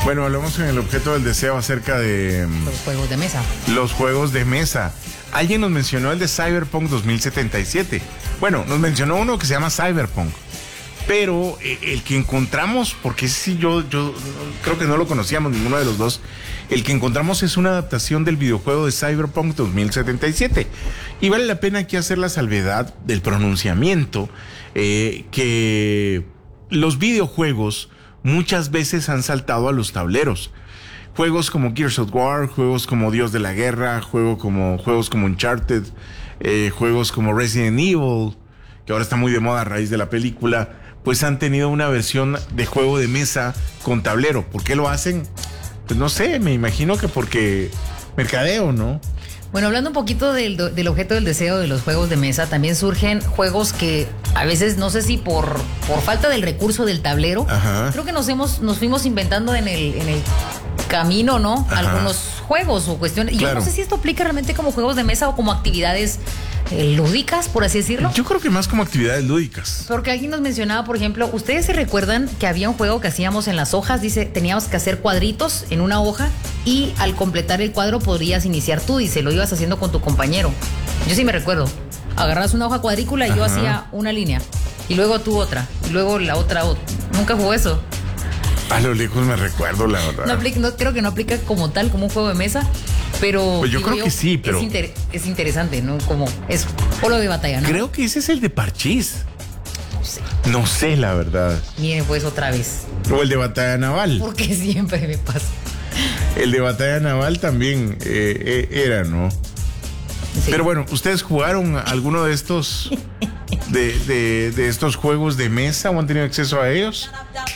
Bueno, hablamos en el objeto del deseo acerca de Los juegos de mesa. los juegos de mesa. Alguien nos mencionó el de Cyberpunk 2077. Bueno, nos mencionó uno que se llama Cyberpunk. Pero el que encontramos, porque sí, yo creo que no lo conocíamos ninguno de los dos. El que encontramos es una adaptación del videojuego de Cyberpunk 2077. Y vale la pena aquí hacer la salvedad del pronunciamiento, que los videojuegos muchas veces han saltado a los tableros. Juegos como Gears of War, juegos como Dios de la Guerra, juegos como Uncharted, juegos como Resident Evil, que ahora está muy de moda a raíz de la película, pues han tenido una versión de juego de mesa con tablero. ¿Por qué lo hacen? Pues no sé, me imagino que porque mercadeo, ¿no? Bueno, hablando un poquito del objeto del deseo de los juegos de mesa, también surgen juegos que a veces, no sé si por falta del recurso del tablero, Ajá. creo que nos fuimos inventando en el camino, ¿no? Ajá. Algunos juegos o cuestiones. Y Claro. yo no sé si esto aplica realmente como juegos de mesa o como actividades lúdicas, por así decirlo. Yo creo que más como actividades lúdicas. Porque alguien nos mencionaba, por ejemplo, ¿ustedes se recuerdan que había un juego que hacíamos en las hojas? Dice, teníamos que hacer cuadritos en una hoja y al completar el cuadro podrías iniciar tú, dice, lo ibas haciendo con tu compañero. Yo sí me recuerdo. Agarras una hoja cuadrícula y yo Ajá. hacía una línea. Y luego tú otra. Y luego la otra. Nunca jugó eso. A lo lejos me recuerdo, la verdad. Creo que no aplica como tal, como un juego de mesa. Pero Pues yo digo creo que sí, pero... Es interesante, ¿no? Como es polo de batalla, ¿no? Creo que ese es el de Parchís. No sé. No sé, la verdad. Miren, pues otra vez. O el de Batalla Naval. Porque siempre me pasa. El de Batalla Naval también era, ¿no? Sí. Pero bueno, ¿ustedes jugaron alguno de estos de estos juegos de mesa o han tenido acceso a ellos?